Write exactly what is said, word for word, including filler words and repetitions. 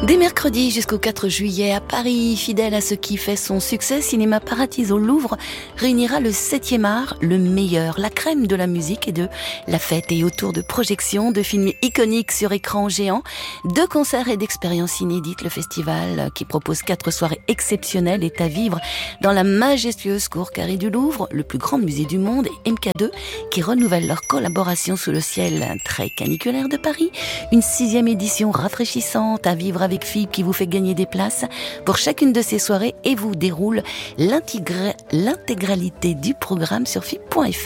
Dès mercredi jusqu'au quatre juillet à Paris, fidèle à ce qui fait son succès, Cinéma Paradiso au Louvre réunira le septième art, le meilleur, la crème de la musique et de la fête, et autour de projections de films iconiques sur écran géant, de concerts et d'expériences inédites. Le festival, qui propose quatre soirées exceptionnelles, est à vivre dans la majestueuse cour carrée du Louvre, le plus grand musée du monde, et M K deux, qui renouvelle leur collaboration sous le ciel très caniculaire de Paris. Une sixième édition rafraîchissante à vivre avec F I B qui vous fait gagner des places pour chacune de ces soirées et vous déroule l'intégra- l'intégralité du programme sur F I B point F R.